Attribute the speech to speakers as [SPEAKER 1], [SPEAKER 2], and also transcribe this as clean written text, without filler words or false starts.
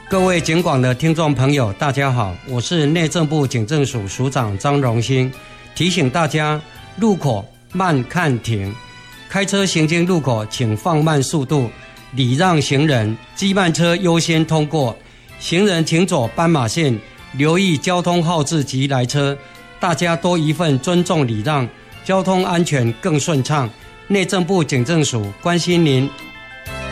[SPEAKER 1] 各位警广的听众朋友，大家好，我是内政部警政署署长张荣兴。提醒大家，路口慢看停，开车行经路口请放慢速度，礼让行人，机慢车优先通过，行人请走斑马线，留意交通号志及来车，大家多一份尊重礼让，交通安全更顺畅。内政部警政署关心您。